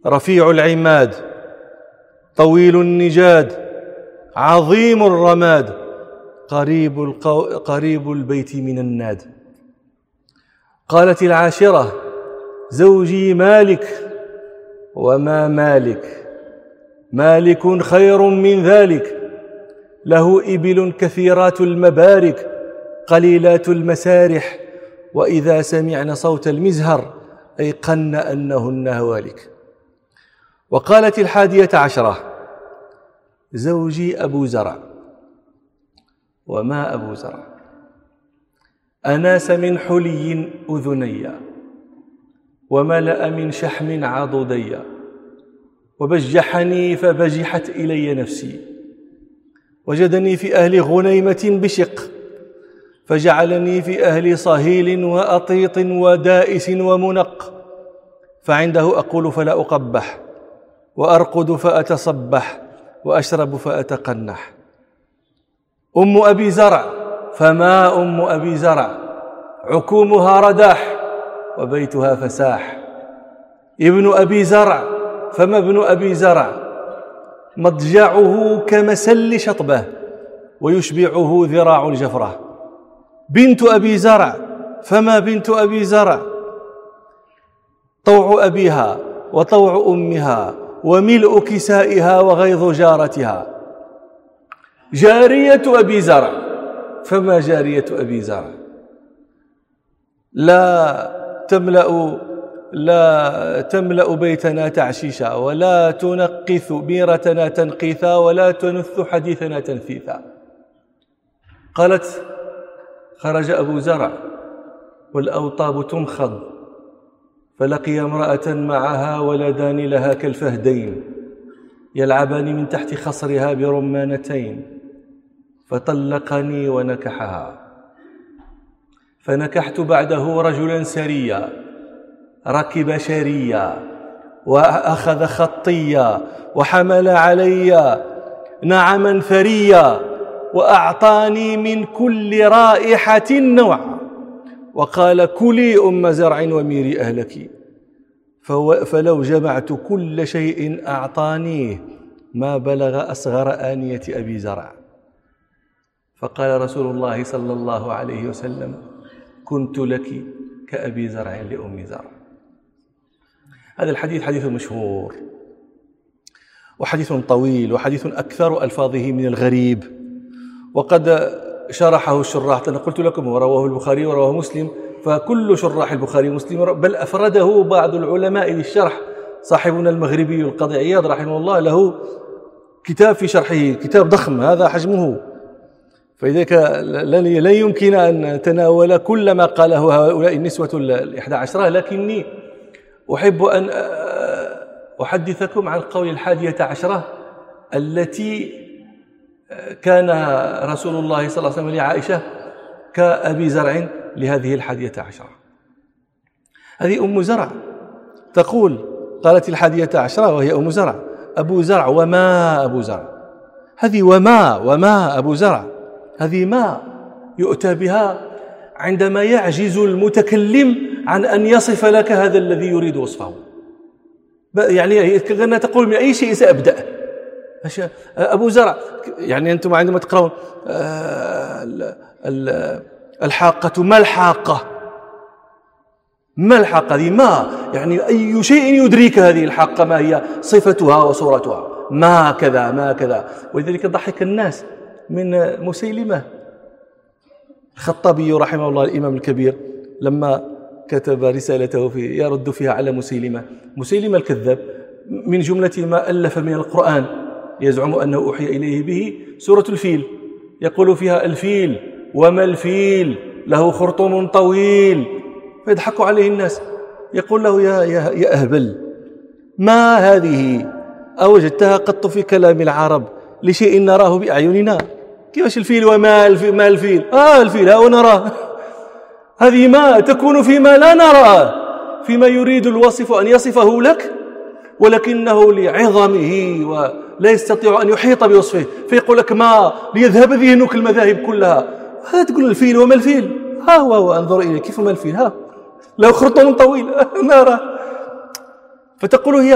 رفيع العماد، طويل النجاد، عظيم الرماد، قريب البيت من الناد. قالت العاشرة: زوجي مالك وما مالك، مالك خير من ذلك، له إبل كثيرات المبارك، قليلات المسارح، وإذا سمعن صوت المزهر أيقن أنهن هوالك. وقالت 11: زوجي أبو زرع وما أبو زرع، أناس من حلي أذني، وملأ من شحم عضدي، وبجحني فبجحت إلي نفسي، وجدني في أهل غنيمة بشق، فجعلني في أهل صهيل وأطيط ودائس ومنق، فعنده أقول فلا أقبح، وأرقد فأتصبح، وأشرب فأتقنح. أم أبي زرع فما أم أبي زرع، عكومها رداح وبيتها فساح. ابن أبي زرع فما ابن أبي زرع، مضجعه كمسل شطبه، ويشبعه ذراع الجفرة. بنت أبي زرع فما بنت أبي زرع، طوع أبيها وطوع أمها، وملء كسائها وغيظ جارتها. جارية أبي زرع فما جارية أبي زرع، لا تملأ بيتنا تعشيشا، ولا تنقث بيرتنا تنقيثا، ولا تنث حديثنا تنثيثا. قالت: خرج أبو زرع والأوطاب تمخض، فلقي امرأة معها ولدان لها كالفهدين يلعبان من تحت خصرها برمانتين، فطلقني ونكحها. فنكحت بعده رجلا سريا، ركب شريا، وأخذ خطيا، وحمل علي نعما ثريا، وأعطاني من كل رائحة نوعا، وقال: كلي أم زرع وميري أهلك. فلو جمعت كل شيء أعطانيه ما بلغ أصغر آنية أبي زرع. فقال رسول الله صلى الله عليه وسلم: كنت لك كأبي زرع لأم زرع. هذا الحديث حديث مشهور، وحديث طويل، وحديث أكثر ألفاظه من الغريب، وقد شرحه الشراح. أنا قلت لكم ورواه البخاري ورواه مسلم، فكل شراح البخاري ومسلم، بل أفرده بعض العلماء للشرح. صاحبنا المغربي القاضي عياض رحمه الله له كتاب في شرحه، كتاب ضخم هذا حجمه، فلذلك لن يمكن أن نتناول كل ما قاله هؤلاء النسوة 11، لكني أحب أن أحدثكم عن قول 11 التي كان رسول الله صلى الله عليه وسلم لعائشة كأبي زرع لهذه 11. هذه أم زرع تقول، قالت 11 وهي أم زرع: أبو زرع وما أبو زرع. هذه وما أبو زرع، هذه ما يؤتى بها عندما يعجز المتكلم عن أن يصف لك هذا الذي يريد وصفه. يعني كأنها تقول: من أي شيء سأبدأ؟ أبو زرع، يعني أنتم عندما تقرأون الحاقة، ما الحاقة؟ ما الحاقة؟ هذه ما، يعني أي شيء يدريك هذه الحاقة ما هي صفتها وصورتها، ما كذا ما كذا. ولذلك ضحك الناس من مسيلمة. الخطابي رحمه الله الإمام الكبير لما كتب رسالته يرد فيها على مسيلمة الكذاب، من جملة ما ألف من القرآن يزعم أنه أوحي إليه به سورة الفيل، يقول فيها: الفيل وما الفيل له خرطوم طويل. فيضحك عليه الناس، يقول له: يا أهبل، ما هذه أوجدتها قط في كلام العرب لشيء نراه بأعيننا؟ كيفاش الفيل وما الفيل؟ ما الفيل؟ الفيل ها ونراه. هذه ما تكون فيما لا نراه، فيما يريد الوصف أن يصفه لك، ولكنه لعظمه ولا يستطيع أن يحيط بوصفه، فيقول لك ما، ليذهب ذهنك المذاهب كلها. هذا تقول الفيل وما الفيل؟ هو أنظر إليه كيف ما الفيل، لو خرطوم طويل نرى. فتقول هي